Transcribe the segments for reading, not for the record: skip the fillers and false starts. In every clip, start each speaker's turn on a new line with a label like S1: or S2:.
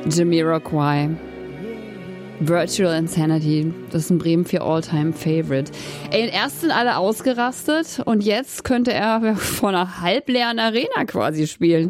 S1: Jamiroquai. Virtual Insanity, das ist ein Bremen 4 All-Time-Favorite. Erst sind alle ausgerastet und jetzt könnte er vor einer halbleeren Arena quasi spielen.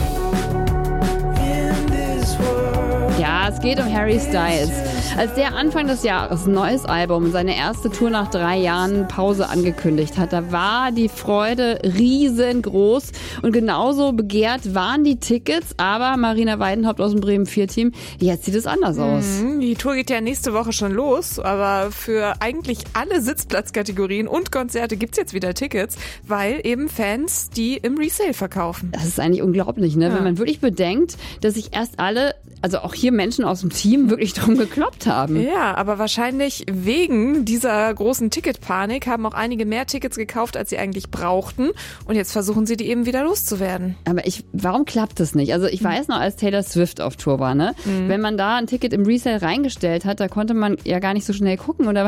S1: Ja, es geht um Harry Styles. Als der Anfang des Jahres ein neues Album und seine erste Tour nach 3 Jahren Pause angekündigt hat, da war die Freude riesengroß und genauso begehrt waren die Tickets, aber Marina Weidenhaupt aus dem Bremen 4-Team, jetzt sieht es anders aus.
S2: Die Tour geht ja nächste Woche schon los, aber für eigentlich alle Sitzplatzkategorien und Konzerte gibt's jetzt wieder Tickets, weil eben Fans die im Resale verkaufen.
S1: Das ist eigentlich unglaublich, ne? Ja. Wenn man wirklich bedenkt, dass sich erst alle, also auch hier Menschen aus dem Team, wirklich drum gekloppt haben.
S2: Ja, aber wahrscheinlich wegen dieser großen Ticketpanik haben auch einige mehr Tickets gekauft, als sie eigentlich brauchten. Und jetzt versuchen sie, die eben wieder loszuwerden.
S1: Aber warum klappt das nicht? Also ich weiß noch, als Taylor Swift auf Tour war, ne? Wenn man da ein Ticket im Resale reingestellt hat, da konnte man ja gar nicht so schnell gucken oder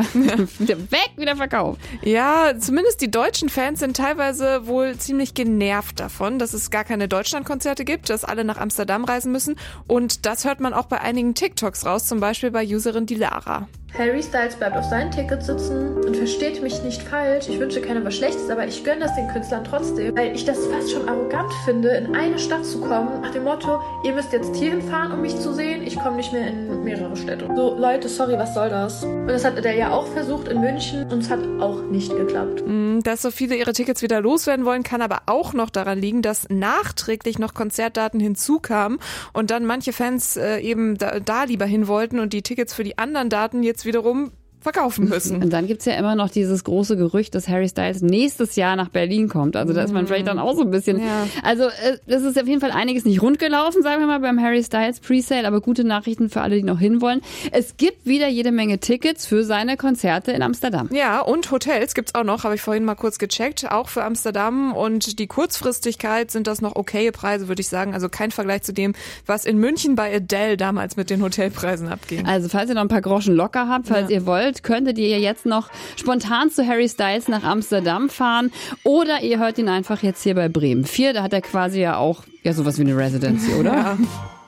S1: wieder verkauft.
S2: Ja, zumindest die deutschen Fans sind teilweise wohl ziemlich genervt davon, dass es gar keine Deutschlandkonzerte gibt, dass alle nach Amsterdam reisen müssen. Und das hört man auch bei einigen TikToks raus, zum Beispiel bei Userin Dilara.
S3: Harry Styles bleibt auf seinen Tickets sitzen und versteht mich nicht falsch. Ich wünsche keiner was Schlechtes, aber ich gönne das den Künstlern trotzdem, weil ich das fast schon arrogant finde, in eine Stadt zu kommen, nach dem Motto, ihr müsst jetzt hierhin fahren, um mich zu sehen, ich komme nicht mehr in mehrere Städte. So, Leute, sorry, was soll das? Und das hat der ja auch versucht in München und es hat auch nicht geklappt.
S2: Dass so viele ihre Tickets wieder loswerden wollen, kann aber auch noch daran liegen, dass nachträglich noch Konzertdaten hinzukamen und dann manche Fans eben da lieber hin wollten und die Tickets für die anderen Daten jetzt wiederum verkaufen müssen.
S1: Und dann gibt's ja immer noch dieses große Gerücht, dass Harry Styles nächstes Jahr nach Berlin kommt. Also da ist man vielleicht dann auch so ein bisschen... Ja. Also es ist auf jeden Fall einiges nicht rund gelaufen, sagen wir mal, beim Harry Styles Presale, aber gute Nachrichten für alle, die noch hinwollen. Es gibt wieder jede Menge Tickets für seine Konzerte in Amsterdam.
S2: Ja, und Hotels gibt's auch noch, habe ich vorhin mal kurz gecheckt, auch für Amsterdam. Und die Kurzfristigkeit sind das noch okaye Preise, würde ich sagen. Also kein Vergleich zu dem, was in München bei Adele damals mit den Hotelpreisen abging.
S1: Also falls ihr noch ein paar Groschen locker habt, falls ihr wollt, könntet ihr jetzt noch spontan zu Harry Styles nach Amsterdam fahren oder ihr hört ihn einfach jetzt hier bei Bremen 4. Da hat er quasi ja auch sowas wie eine Residency, oder?
S2: Ja.